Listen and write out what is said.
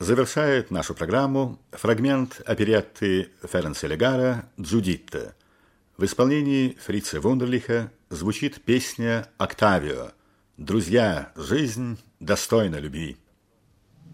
Завершает нашу программу фрагмент оперетты Ференца Легара «Джудитта». В исполнении Фрица Вундерлиха звучит песня «Октавио». Друзья, жизнь достойна любви.